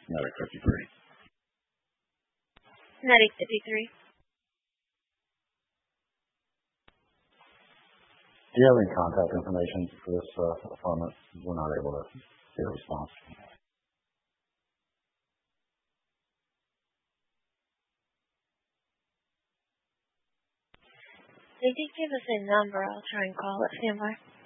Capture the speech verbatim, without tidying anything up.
Medic fifty-three. Medic fifty-three. Do you have any contact information for this uh, apartment? We're not able to get a response. They did give us a number. I'll try and call it. Stand by.